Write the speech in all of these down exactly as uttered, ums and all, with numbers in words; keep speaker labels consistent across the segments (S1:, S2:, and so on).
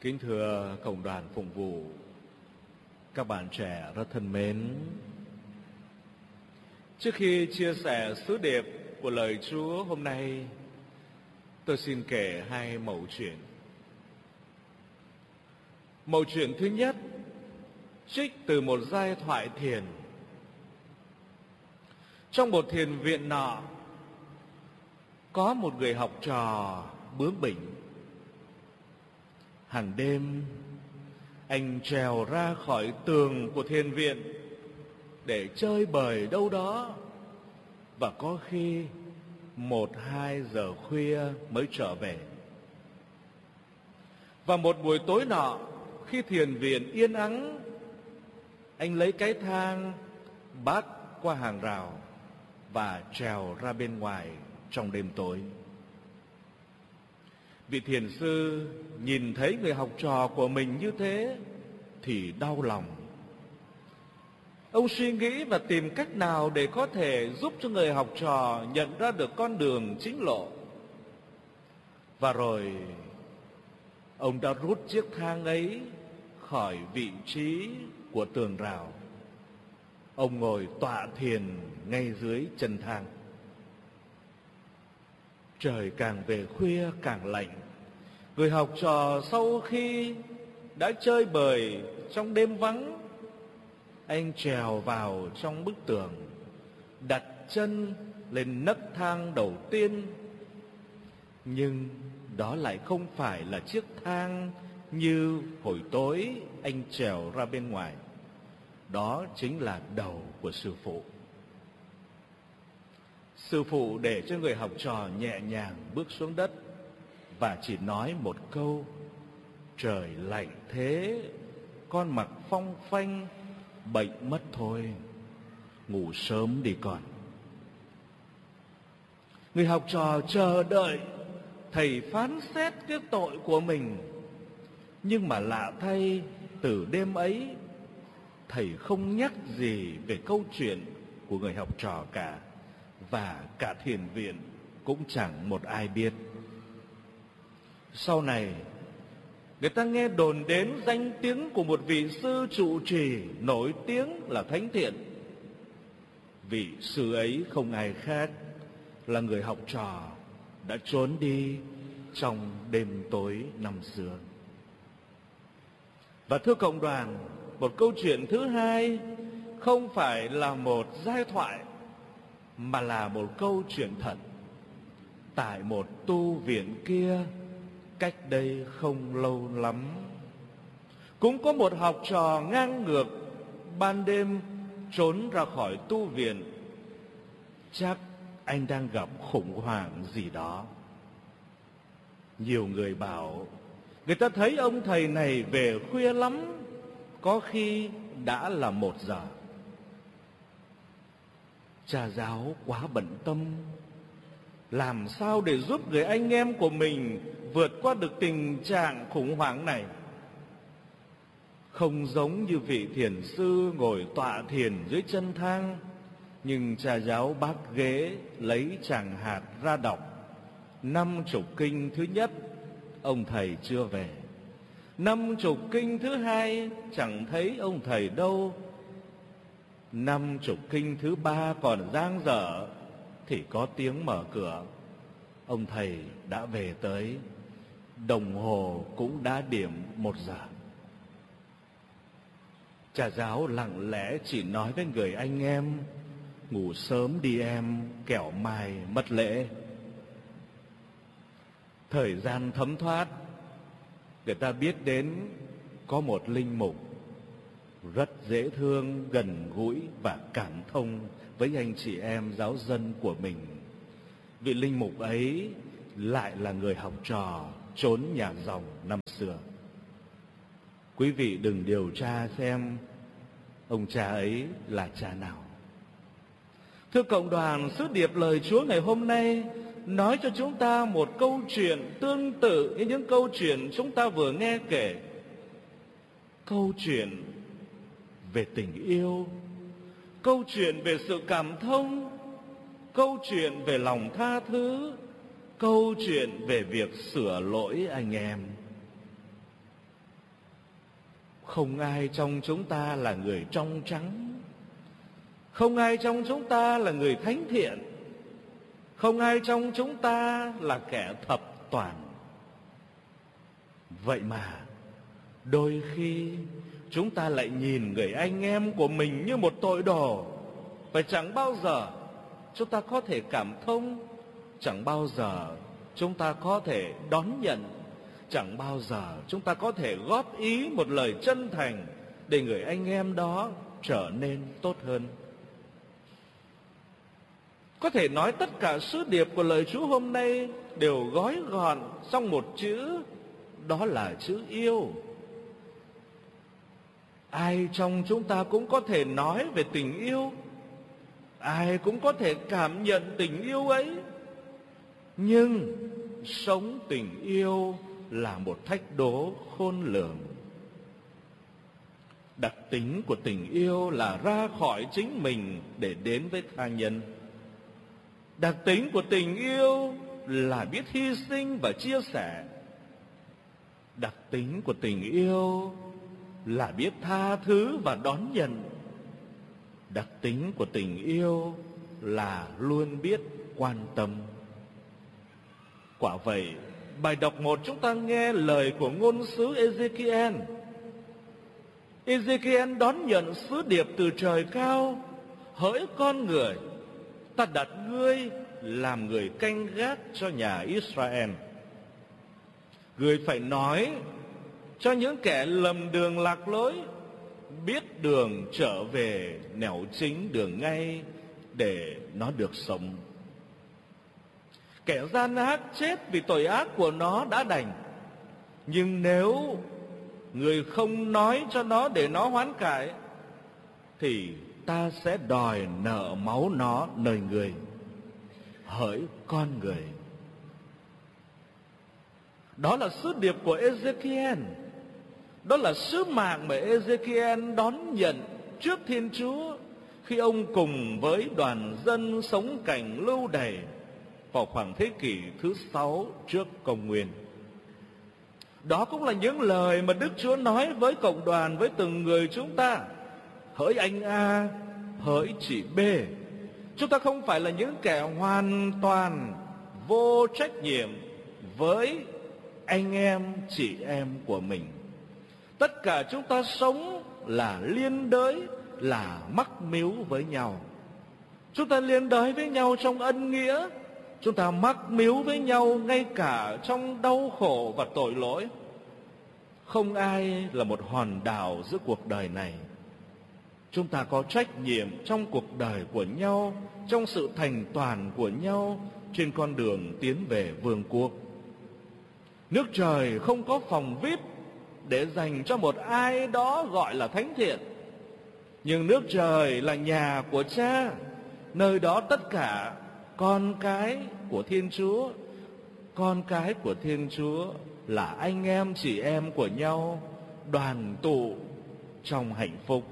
S1: Kính thưa cộng đoàn phụng vụ, các bạn trẻ rất thân mến. Trước khi chia sẻ sứ điệp của lời Chúa hôm nay, tôi xin kể hai mẩu chuyện. Mẩu chuyện thứ nhất trích từ một giai thoại thiền. Trong một thiền viện nọ, có một người học trò bướng bỉnh. Hàng đêm, anh trèo ra khỏi tường của thiền viện để chơi bời đâu đó, và có khi một hai giờ khuya mới trở về. Và một buổi tối nọ, khi thiền viện yên ắng, anh lấy cái thang bắt qua hàng rào và trèo ra bên ngoài trong đêm tối. Vị thiền sư nhìn thấy người học trò của mình như thế thì đau lòng. Ông suy nghĩ và tìm cách nào để có thể giúp cho người học trò nhận ra được con đường chính lộ. Và rồi ông đã rút chiếc thang ấy khỏi vị trí của tường rào. Ông ngồi tọa thiền ngay dưới chân thang. Trời càng về khuya càng lạnh. Người học trò sau khi đã chơi bời trong đêm vắng, anh trèo vào trong bức tường, đặt chân lên nấc thang đầu tiên. Nhưng đó lại không phải là chiếc thang như hồi tối anh trèo ra bên ngoài. Đó chính là đầu của sư phụ. Sư phụ để cho người học trò nhẹ nhàng bước xuống đất và chỉ nói một câu: trời lạnh thế, con mặc phong phanh, bệnh mất thôi, ngủ sớm đi con. Người học trò chờ đợi thầy phán xét cái tội của mình. Nhưng mà lạ thay, từ đêm ấy thầy không nhắc gì về câu chuyện của người học trò cả, và cả thiền viện cũng chẳng một ai biết. Sau này, người ta nghe đồn đến danh tiếng của một vị sư trụ trì nổi tiếng là thánh thiện. Vị sư ấy không ai khác là người học trò đã trốn đi trong đêm tối năm xưa. Và thưa cộng đoàn, một câu chuyện thứ hai không phải là một giai thoại, mà là một câu chuyện thật. Tại một tu viện kia, cách đây không lâu lắm, cũng có một học trò ngang ngược ban đêm trốn ra khỏi tu viện. Chắc anh đang gặp khủng hoảng gì đó. Nhiều người bảo người ta thấy ông thầy này về khuya lắm, có khi đã là một giờ. Cha giáo quá bận tâm, làm sao để giúp người anh em của mình vượt qua được tình trạng khủng hoảng này. Không giống như vị thiền sư ngồi tọa thiền dưới chân thang, nhưng cha giáo bác ghế lấy tràng hạt ra đọc. Năm chục kinh thứ nhất, ông thầy chưa về. Năm chục kinh thứ hai, chẳng thấy ông thầy đâu. Năm chục kinh thứ ba còn dang dở thì có tiếng mở cửa. Ông thầy đã về tới. Đồng hồ cũng đã điểm một giờ. Cha giáo lặng lẽ chỉ nói với người anh em: ngủ sớm đi em, kẻo mai mất lễ. Thời gian thấm thoát, người ta biết đến có một linh mục rất dễ thương, gần gũi và cảm thông với anh chị em giáo dân của mình. Vị linh mục ấy lại là người học trò trốn nhà dòng năm xưa. Quý vị đừng điều tra xem ông cha ấy là cha nào. Thưa cộng đoàn, sứ điệp lời Chúa ngày hôm nay nói cho chúng ta một câu chuyện tương tự như những câu chuyện chúng ta vừa nghe kể. Câu chuyện về tình yêu, câu chuyện về sự cảm thông, câu chuyện về lòng tha thứ, câu chuyện về việc sửa lỗi anh em. không ai trong chúng ta là người trong trắng, không ai trong chúng ta là người thánh thiện, không ai trong chúng ta là kẻ thập toàn. Vậy mà đôi khi chúng ta lại nhìn người anh em của mình như một tội đồ, và chẳng bao giờ chúng ta có thể cảm thông, chẳng bao giờ chúng ta có thể đón nhận, chẳng bao giờ chúng ta có thể góp ý một lời chân thành để người anh em đó trở nên tốt hơn. Có thể nói tất cả sứ điệp của lời Chúa hôm nay đều gói gọn trong một chữ, đó là chữ yêu. Ai trong chúng ta cũng có thể nói về tình yêu, ai cũng có thể cảm nhận tình yêu ấy, nhưng sống tình yêu là một thách đố khôn lường. Đặc tính của tình yêu là ra khỏi chính mình để đến với tha nhân. Đặc tính của tình yêu là biết hy sinh và chia sẻ. Đặc tính của tình yêu là biết tha thứ và đón nhận. Đặc tính của tình yêu là luôn biết quan tâm. Quả vậy, bài đọc một chúng ta nghe lời của ngôn sứ Ê-dê-ki-en. Ê-dê-ki-en đón nhận sứ điệp từ trời cao: hỡi con người, ta đặt ngươi làm người canh gác cho nhà Israel. Ngươi phải nói cho những kẻ lầm đường lạc lối, biết đường trở về nẻo chính đường ngay để nó được sống. Kẻ gian ác chết vì tội ác của nó đã đành, nhưng nếu người không nói cho nó để nó hoán cải, thì ta sẽ đòi nợ máu nó nơi người. Hỡi con người. Đó là sứ điệp của Ê-dê-ki-en. Đó là sứ mạng mà Ê-dê-ki-en đón nhận trước Thiên Chúa khi ông cùng với đoàn dân sống cảnh lưu đày vào khoảng thế kỷ thứ sáu trước công nguyên. Đó cũng là những lời mà Đức Chúa nói với cộng đoàn, với từng người chúng ta: hỡi anh A, hỡi chị B, chúng ta không phải là những kẻ hoàn toàn vô trách nhiệm với anh em, chị em của mình. Tất cả chúng ta sống là liên đới, là mắc mếu với nhau. Chúng ta liên đới với nhau trong ân nghĩa, chúng ta mắc mếu với nhau ngay cả trong đau khổ và tội lỗi. Không ai là một hòn đảo giữa cuộc đời này. Chúng ta có trách nhiệm trong cuộc đời của nhau, trong sự thành toàn của nhau trên con đường tiến về vương quốc. Nước trời không có phòng vi ai pi để dành cho một ai đó gọi là thánh thiện, nhưng nước trời là nhà của Cha, nơi đó tất cả con cái của Thiên Chúa, con cái của Thiên Chúa là anh em chị em của nhau, đoàn tụ trong hạnh phúc.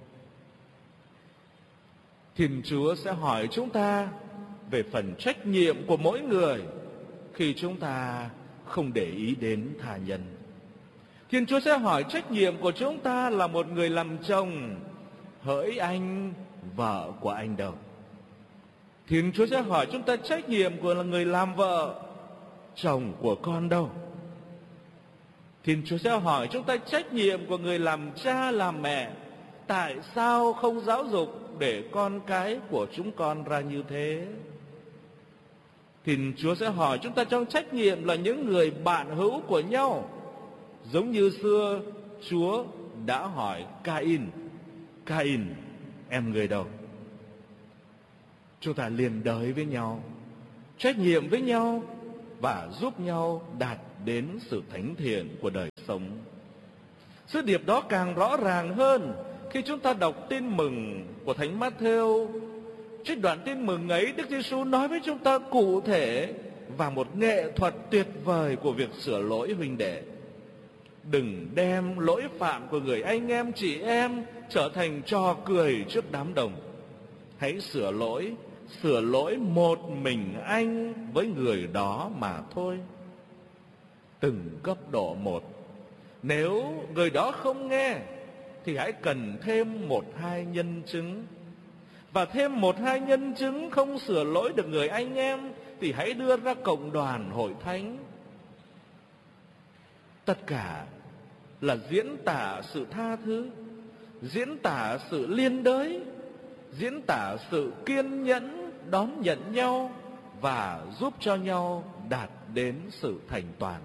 S1: Thiên Chúa sẽ hỏi chúng ta về phần trách nhiệm của mỗi người khi chúng ta không để ý đến tha nhân. Thiên Chúa sẽ hỏi trách nhiệm của chúng ta là một người làm chồng: hỡi anh, vợ của anh đâu? Thiên Chúa sẽ hỏi chúng ta trách nhiệm của là người làm vợ: chồng của con đâu? Thiên Chúa sẽ hỏi chúng ta trách nhiệm của người làm cha làm mẹ: tại sao không giáo dục để con cái của chúng con ra như thế? Thiên Chúa sẽ hỏi chúng ta trong trách nhiệm là những người bạn hữu của nhau, giống như xưa Chúa đã hỏi Cain: Cain, em người đâu? Chúng ta liền đới với nhau, trách nhiệm với nhau và giúp nhau đạt đến sự thánh thiện của đời sống. Sứ điệp đó càng rõ ràng hơn khi chúng ta đọc tin mừng của Thánh Mát-thêu. Trên đoạn tin mừng ấy, Đức Giêsu nói với chúng ta cụ thể và một nghệ thuật tuyệt vời của việc sửa lỗi huynh đệ. Đừng đem lỗi phạm của người anh em chị em trở thành trò cười trước đám đông. Hãy sửa lỗi, sửa lỗi một mình anh với người đó mà thôi. Từng cấp độ một. Nếu người đó không nghe thì hãy cần thêm một hai nhân chứng. Và thêm một hai nhân chứng không sửa lỗi được người anh em thì hãy đưa ra cộng đoàn hội thánh. Tất cả là diễn tả sự tha thứ, diễn tả sự liên đới, diễn tả sự kiên nhẫn đón nhận nhau và giúp cho nhau đạt đến sự thành toàn.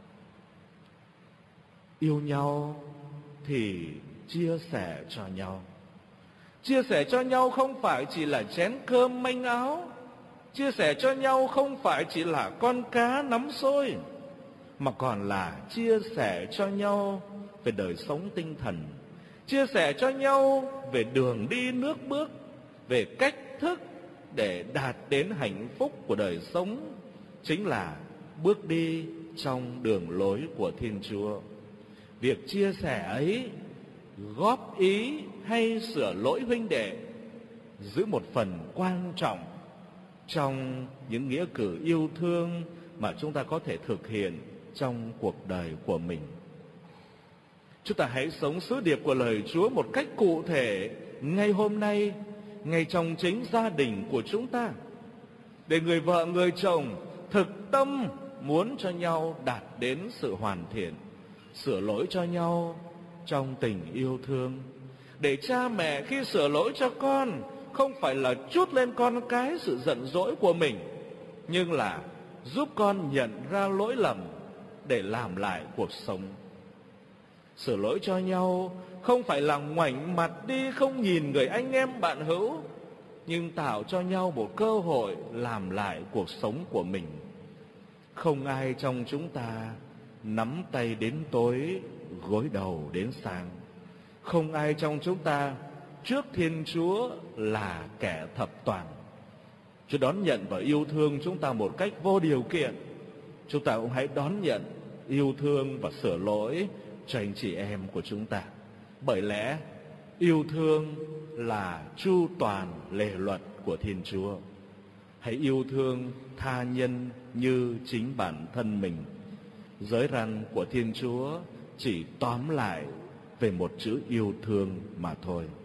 S1: Yêu nhau thì chia sẻ cho nhau. Chia sẻ cho nhau không phải chỉ là chén cơm manh áo. Chia sẻ cho nhau không phải chỉ là con cá nắm xôi, mà còn là chia sẻ cho nhau về đời sống tinh thần, chia sẻ cho nhau về đường đi nước bước, về cách thức để đạt đến hạnh phúc của đời sống, chính là bước đi trong đường lối của Thiên Chúa. Việc chia sẻ ấy, góp ý hay sửa lỗi huynh đệ, giữ một phần quan trọng trong những nghĩa cử yêu thương mà chúng ta có thể thực hiện trong cuộc đời của mình. Chúng ta hãy sống sứ điệp của lời Chúa một cách cụ thể ngay hôm nay, ngay trong chính gia đình của chúng ta, để người vợ người chồng thực tâm muốn cho nhau đạt đến sự hoàn thiện, sửa lỗi cho nhau trong tình yêu thương. Để cha mẹ khi sửa lỗi cho con không phải là trút lên con cái sự giận dỗi của mình, nhưng là giúp con nhận ra lỗi lầm để làm lại cuộc sống. Sửa lỗi cho nhau không phải là ngoảnh mặt đi không nhìn người anh em bạn hữu, nhưng tạo cho nhau một cơ hội làm lại cuộc sống của mình. Không ai trong chúng ta nắm tay đến tối, gối đầu đến sáng. Không ai trong chúng ta trước Thiên Chúa là kẻ thập toàn. Chúa đón nhận và yêu thương chúng ta một cách vô điều kiện. Chúng ta cũng hãy đón nhận, yêu thương và sửa lỗi cho anh chị em của chúng ta. Bởi lẽ yêu thương là chu toàn lề luật của Thiên Chúa. Hãy yêu thương tha nhân như chính bản thân mình. Giới răn của Thiên Chúa chỉ tóm lại về một chữ yêu thương mà thôi.